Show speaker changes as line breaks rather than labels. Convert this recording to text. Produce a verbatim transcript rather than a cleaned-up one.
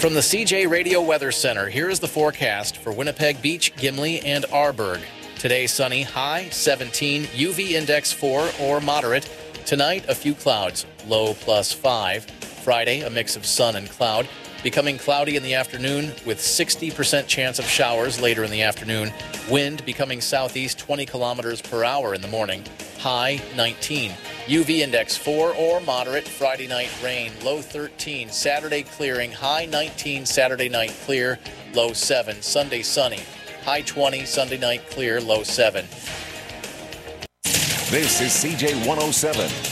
From the C J Radio Weather Center, here is the forecast for Winnipeg Beach, Gimli, and Arborg. Today, sunny, high seventeen, U V index four or moderate. Tonight, a few clouds, low plus five. Friday, a mix of sun and cloud. Becoming cloudy in the afternoon with sixty percent chance of showers later in the afternoon. Wind becoming southeast twenty kilometers per hour in the morning. High nineteen. U V index four or moderate. Friday night rain, low thirteen. Saturday clearing, high nineteen. Saturday night clear, low seven. Sunday sunny, high twenty. Sunday night clear, low seven.
This is C J one oh seven.